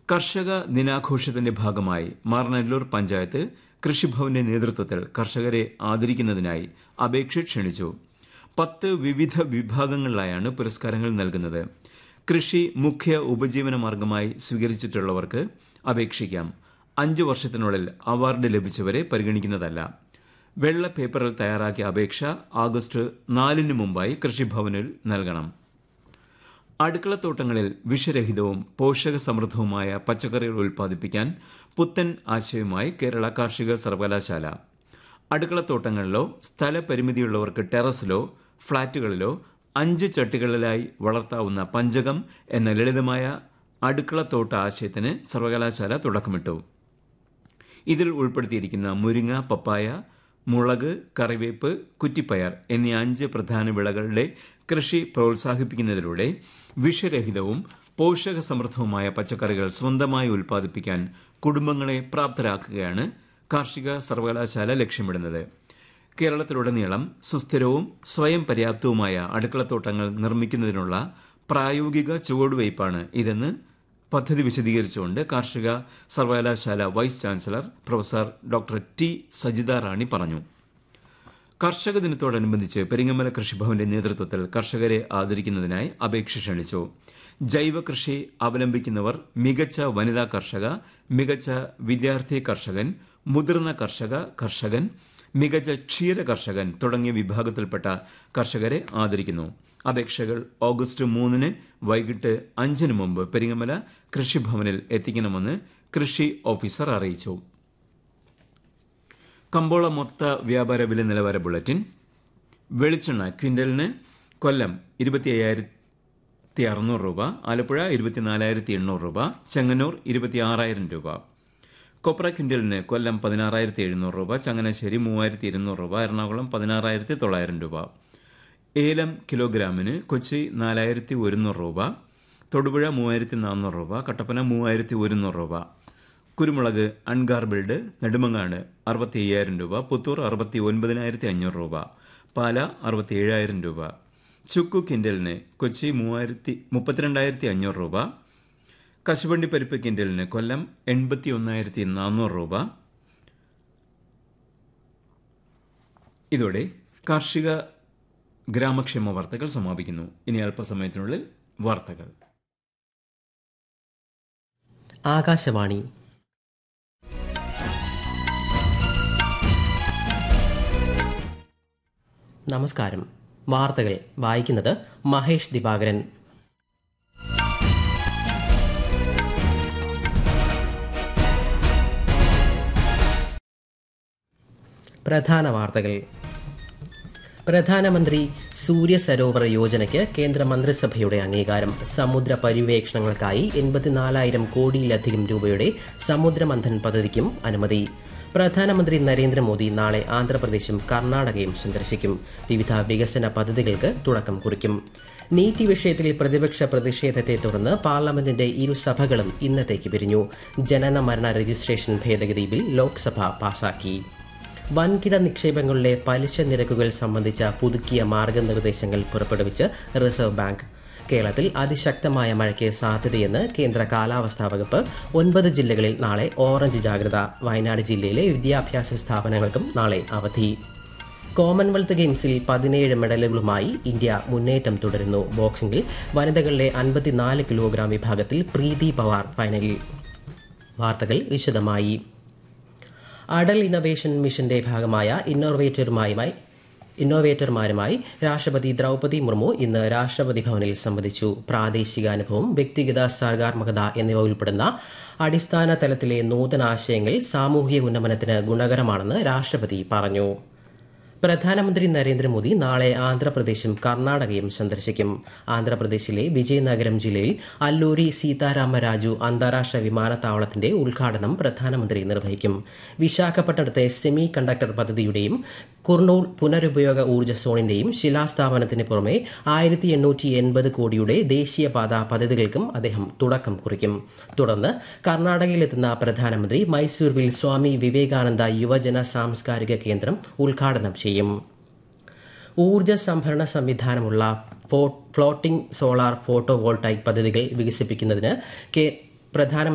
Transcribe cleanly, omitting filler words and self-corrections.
കർഷക ദിനാഘോഷത്തിന്റെ ഭാഗമായി മാറനല്ലൂർ പഞ്ചായത്ത് കൃഷിഭവന്റെ നേതൃത്വത്തിൽ കർഷകരെ ആദരിക്കുന്നതിനായി അപേക്ഷ ക്ഷണിച്ചു. 10 വിവിധ വിഭാഗങ്ങളിലായാണ് പുരസ്കാരങ്ങൾ നൽകുന്നത്. കൃഷി മുഖ്യ ഉപജീവന മാർഗമായി സ്വീകരിച്ചിട്ടുള്ളവർക്ക് അപേക്ഷിക്കാം. 5 വർഷത്തിനുള്ളിൽ അവാർഡ് ലഭിച്ചവരെ പരിഗണിക്കുന്നതല്ല. വെള്ള പേപ്പറിൽ തയ്യാറാക്കിയ അപേക്ഷ ആഗസ്റ്റ് 4 മുമ്പായി കൃഷിഭവനിൽ നൽകണം. അടുക്കളത്തോട്ടങ്ങളിൽ വിഷരഹിതവും പോഷക സമൃദ്ധവുമായ പച്ചക്കറികൾ ഉൽപ്പാദിപ്പിക്കാൻ പുത്തൻ ആശയവുമായി കേരള കാർഷിക സർവകലാശാല. അടുക്കളത്തോട്ടങ്ങളിലോ സ്ഥലപരിമിതിയുള്ളവർക്ക് ടെറസിലോ ഫ്ളാറ്റുകളിലോ 5 ചട്ടികളിലായി വളർത്താവുന്ന പഞ്ചകം എന്ന ലളിതമായ അടുക്കളത്തോട്ട ആശയത്തിന് സർവകലാശാല തുടക്കമിട്ടു. ഇതിൽ ഉൾപ്പെടുത്തിയിരിക്കുന്ന മുരിങ്ങ, പപ്പായ, മുളക്, കറിവേപ്പ്, കുറ്റിപ്പയർ എന്നീ 5 പ്രധാന വിളകളുടെ കൃഷി പ്രോത്സാഹിപ്പിക്കുന്നതിലൂടെ വിഷരഹിതവും പോഷക സമൃദ്ധവുമായ പച്ചക്കറികൾ സ്വന്തമായി ഉൽപ്പാദിപ്പിക്കാൻ കുടുംബങ്ങളെ പ്രാപ്തരാക്കുകയാണ് കാർഷിക സർവകലാശാല ലക്ഷ്യമിടുന്നത്. കേരളത്തിലുടനീളം സുസ്ഥിരവും സ്വയം പര്യാപ്തവുമായ അടുക്കളത്തോട്ടങ്ങൾ നിർമ്മിക്കുന്നതിനുള്ള പ്രായോഗിക ചുവടുവയ്പ്പാണ് ഇതെന്ന് പദ്ധതി വിശദീകരിച്ചുകൊണ്ട് കാർഷിക സർവകലാശാല vice chancellor professor doctor T Sajitha റാണി പറഞ്ഞു. കർഷക ദിനത്തോടനുബന്ധിച്ച് പെരിങ്ങമല കൃഷിഭവന്റെ നേതൃത്വത്തിൽ കർഷകരെ ആദരിക്കുന്നതിനായി അപേക്ഷ ക്ഷണിച്ചു. ജൈവ കൃഷി അവലംബിക്കുന്നവർ, മികച്ച വനിതാ കർഷക, മികച്ച വിദ്യാർത്ഥി കർഷകൻ, മുതിർന്ന കർഷകൻ, മികച്ച ക്ഷീര കർഷകൻ തുടങ്ങിയ വിഭാഗത്തിൽപ്പെട്ട കർഷകരെ ആദരിക്കുന്നു. അപേക്ഷകൾ ഓഗസ്റ്റ് 3 വൈകിട്ട് 5 മുമ്പ് പെരിങ്ങമല കൃഷിഭവനിൽ എത്തിക്കണമെന്ന് കൃഷി ഓഫീസർ അറിയിച്ചു. കമ്പോള മൊത്ത വ്യാപാര വില നിലവാര ബുള്ളറ്റിൻ. വെളിച്ചെണ്ണ ക്വിന്റലിന് കൊല്ലം 25,600 രൂപ, ആലപ്പുഴ 24,800 രൂപ, ചെങ്ങന്നൂർ 26,000 രൂപ. കൊപ്ര ക്വിന്റലിന് കൊല്ലം 16,700 രൂപ, ചങ്ങനാശ്ശേരി 3,200 രൂപ, എറണാകുളം 16,900 രൂപ. ഏലം കിലോഗ്രാമിന് കൊച്ചി 4,100 രൂപ, തൊടുപുഴ 3,400 രൂപ, കട്ടപ്പന 3,100 രൂപ. കുരുമുളക് അൺഗാർബിൾഡ് നെടുമങ്ങാട് 65,000 രൂപ, പുത്തൂർ 69,500 രൂപ, പാല 67,000 രൂപ. ചുക്കു കിൻഡലിന് കൊച്ചി 32,500 രൂപ, കശുവണ്ടി പരിപ്പ് കിൻഡലിന് കൊല്ലം 81,400 രൂപ. ഇതോടെ കാർഷിക ഗ്രാമക്ഷേമ വാർത്തകൾ സമാപിക്കുന്നു. ഇനി അല്പസമയത്തിനുള്ളിൽ വാർത്തകൾ. ആകാശവാണി. നമസ്കാരം. വാർത്തകൾ വായിക്കുന്നത് മഹേഷ് ദിവാകരൻ. പ്രധാന വാർത്തകൾ. പ്രധാനമന്ത്രി സൂര്യ സരോവർ യോജനയ്ക്ക് കേന്ദ്ര മന്ത്രിസഭയുടെ അംഗീകാരം. സമുദ്ര പര്യവേക്ഷണങ്ങൾക്കായി 84,000 കോടിയിലധികം രൂപയുടെ സമുദ്രമന്ഥൻ പദ്ധതിക്കും അനുമതി. പ്രധാനമന്ത്രി നരേന്ദ്രമോദി നാളെ ആന്ധ്രാപ്രദേശും കർണാടകയും സന്ദർശിക്കും. വിവിധ വികസന പദ്ധതികൾക്ക് തുടക്കം കുറിക്കും. നീറ്റ് വിഷയത്തിൽ പ്രതിപക്ഷ പ്രതിഷേധത്തെ തുടർന്ന് പാർലമെന്റിന്റെ ഇരുസഭകളും ഇന്നത്തേക്ക് പിരിഞ്ഞു. ജനന മരണ രജിസ്ട്രേഷൻ ഭേദഗതി ബിൽ ലോക്സഭ പാസാക്കി. വൻകിട നിക്ഷേപങ്ങളിലെ പലിശ നിരക്കുകൾ സംബന്ധിച്ച പുതുക്കിയ മാർഗനിർദ്ദേശങ്ങൾ പുറപ്പെടുവിച്ച് റിസർവ് ബാങ്ക്. കേരളത്തിൽ അതിശക്തമായ മഴയ്ക്ക് സാധ്യതയെന്ന് കേന്ദ്ര കാലാവസ്ഥാ വകുപ്പ്. 9 ജില്ലകളിൽ നാളെ ഓറഞ്ച് ജാഗ്രത. വയനാട് ജില്ലയിലെ വിദ്യാഭ്യാസ സ്ഥാപനങ്ങൾക്കും നാളെ അവധി. കോമൺവെൽത്ത് ഗെയിംസിൽ 17 മെഡലുകളുമായി ഇന്ത്യ മുന്നേറ്റം തുടരുന്നു. ബോക്സിംഗിൽ വനിതകളിലെ 54 കിലോഗ്രാം വിഭാഗത്തിൽ പ്രീതി പവാർ ഫൈനലിൽ. വാർത്തകൾ വിശദമായി. അടൽ ഇന്നൊവേഷൻ മിഷന്റെ ഭാഗമായ ഇന്നോവേറ്റർമാരുമായി രാഷ്ട്രപതി ദ്രൗപദി മുർമു ഇന്ന് രാഷ്ട്രപതി ഭവനിൽ സംവദിച്ചു. പ്രാദേശികാനുഭവം, വ്യക്തിഗത സർഗാത്മകത എന്നിവ ഉൾപ്പെടുന്ന അടിസ്ഥാന തലത്തിലെ നൂതനാശയങ്ങൾ സാമൂഹിക ഉന്നമനത്തിന് ഗുണകരമാണെന്ന് രാഷ്ട്രപതി പറഞ്ഞു. പ്രധാനമന്ത്രി നരേന്ദ്രമോദി നാളെ ആന്ധ്രാപ്രദേശും കർണാടകയും സന്ദർശിക്കും. ആന്ധ്രാപ്രദേശിലെ വിജയനഗരം ജില്ലയിൽ അല്ലൂരി സീതാരാമരാജു അന്താരാഷ്ട്ര വിമാനത്താവളത്തിന്റെ ഉദ്ഘാടനം പ്രധാനമന്ത്രി നിർവഹിക്കും. വിശാഖപട്ടണത്തെ സെമി കണ്ടക്ടർ പദ്ധതിയുടെയും കുർണൂൽ പുനരുപയോഗ ഊർജ്ജ സോണിന്റെയും ശിലാസ്ഥാപനത്തിന് പുറമെ 1,880 കോടിയുടെ ദേശീയപാത പദ്ധതികൾക്കും അദ്ദേഹം തുടക്കം കുറിക്കും. തുടർന്ന് കർണാടകയിലെത്തുന്ന പ്രധാനമന്ത്രി മൈസൂരുവിൽ സ്വാമി വിവേകാനന്ദ യുവജന സാംസ്കാരിക കേന്ദ്രം ഉദ്ഘാടനം ചെയ്യും. ഊർജ്ജ സംഭരണ സംവിധാനമുള്ള ഫ്ലോട്ടിംഗ് സോളാർ ഫോട്ടോ വോൾട്ടായിക് പദ്ധതികൾ വികസിപ്പിക്കുന്നതിന് പ്രധാനമന്ത്രി